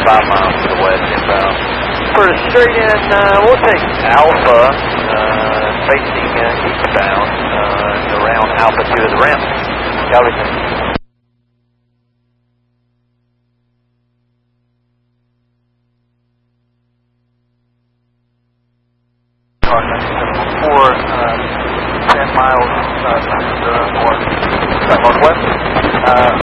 5 miles to the west inbound. For the straight in, we'll take Alpha, facing eastbound, around Alpha 2 of the ramp. Copy. For 10 miles to the northwest.